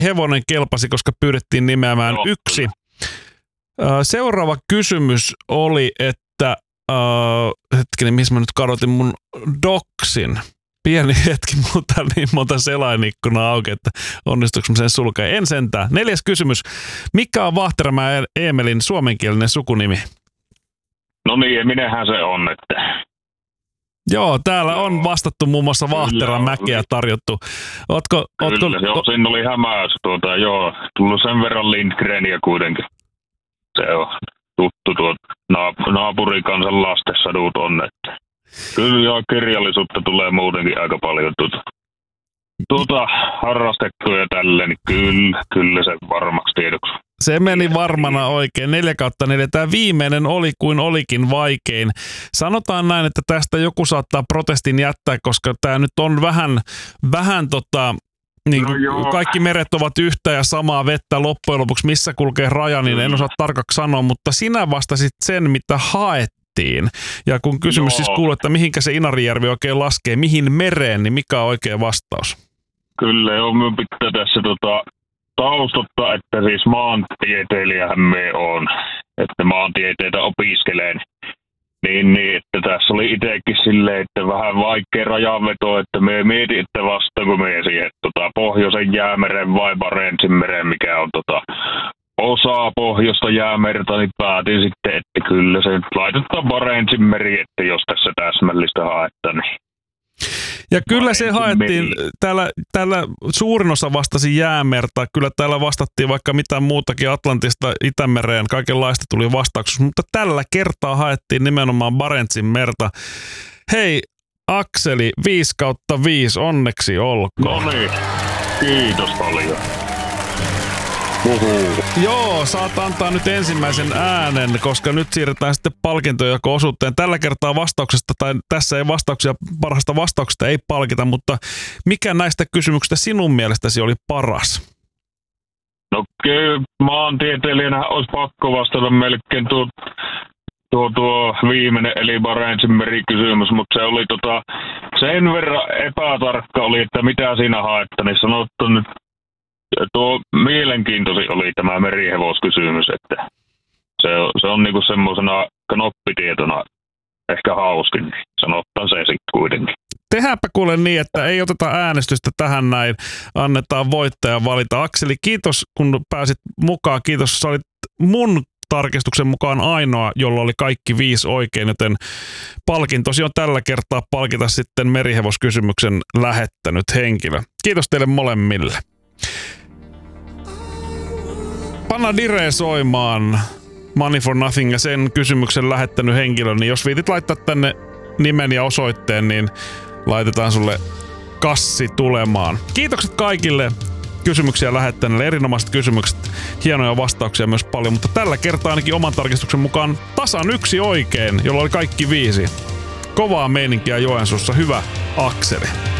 hevonen kelpasi, koska pyydettiin nimeämään yksi. Seuraava kysymys oli, että hetkinen, missä mä nyt kadotin mun doksin. Pieni hetki, mutta niin monta selainikkunaa auki, että onnistuuko mä sen sulkea. En sentään. 4. kysymys. Mikä on Vahteramäen Eemelin suomenkielinen sukunimi? No niin, Eminenhän se on, että... Joo, täällä on vastattu muun muassa Vahteramäkeä tarjottu. Kyllä, joo, siinä oli hämäys. Tullut sen verran Lindgrenia kuitenkin. Se on tuttu naapurikansan lastensadut on, että... Kyllä joo, kirjallisuutta tulee muutenkin aika paljon harrastettua ja tälleen, niin kyllä se varmaksi tiedoksi. Se meni varmana oikein. 4/4. Tämä viimeinen oli kuin olikin vaikein. Sanotaan näin, että tästä joku saattaa protestin jättää, koska tämä nyt on vähän niin kaikki meret ovat yhtä ja samaa vettä loppujen lopuksi. Missä kulkee raja, niin en osaa tarkaksi sanoa, mutta sinä vastasit sen, mitä haettiin. Ja kun kysymys siis kuuluu, että mihinkä se Inarijärvi oikein laskee, mihin mereen, niin mikä on oikea vastaus? Kyllä, joo, minun pitää tässä taustottaa, että siis maantieteilijähän me on, että maantieteitä opiskelen. Niin, että tässä oli itsekin silleen, että vähän vaikea rajanveto, että me mietin, että vastaanko me siihen Pohjoisen jäämeren vai Barentsinmeren, mikä on osa Pohjoista jäämerta, niin päätin sitten, että kyllä se laitetaan Barentsinmeri, että jos tässä täsmällistä haetta, niin... Ja kyllä se haettiin, täällä suurin osa vastasi jäämerta, kyllä täällä vastattiin vaikka mitään muutakin Atlantista Itämereen, kaikenlaista tuli vastauksessa, mutta tällä kertaa haettiin nimenomaan Barentsinmerta. Hei Akseli, 5/5, onneksi olkoon. No niin, kiitos paljon. Joo, saat antaa nyt ensimmäisen äänen, koska nyt siirretään sitten palkintojako-osuuteen. Tällä kertaa vastauksesta, tai tässä ei vastauksia, parhaasta vastauksesta ei palkita, mutta mikä näistä kysymyksistä sinun mielestäsi oli paras? No kyllä maantieteilijänä olisi pakko vastata melkein tuo viimeinen eli Barentsinmeri kysymys, mutta se oli sen verran epätarkka oli, että mitä siinä haetta, niin sanottu nyt. Tuo mielenkiintoisin oli tämä merihevoskysymys, että se on niinku semmoisena knoppitietona ehkä hauskin, niin sanotaan se sitten kuitenkin. Tehdäänpä kuule niin, että ei oteta äänestystä tähän näin, annetaan voittaja valita. Akseli, kiitos kun pääsit mukaan, kiitos, sä olit mun tarkistuksen mukaan ainoa, jolla oli kaikki 5 oikein, joten palkintosi on tällä kertaa palkita sitten merihevoskysymyksen lähettänyt henkilö. Kiitos teille molemmille. Panna Dire soimaan Money for Nothing ja sen kysymyksen lähettänyt henkilö, niin jos viitit laittaa tänne nimen ja osoitteen, niin laitetaan sulle kassi tulemaan. Kiitokset kaikille kysymyksiä lähettäneille, erinomaiset kysymykset, hienoja vastauksia myös paljon, mutta tällä kertaa ainakin oman tarkistuksen mukaan tasan 1 oikein, jolla oli kaikki 5. Kovaa meininkiä Joensuussa, hyvä Akseli.